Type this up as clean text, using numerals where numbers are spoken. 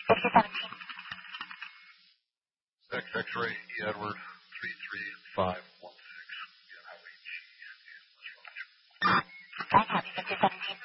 X-ray, E. Edward, 33516. Again, Highway G in West Roger. I copy 5017.